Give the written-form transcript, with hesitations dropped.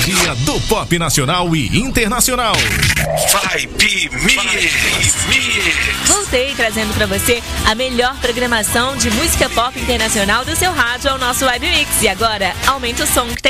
Dia do Pop Nacional e Internacional. Vibe Mix. Voltei trazendo pra você a melhor programação de música pop internacional do seu rádio ao nosso Vibe Mix. E agora, aumenta o som que tem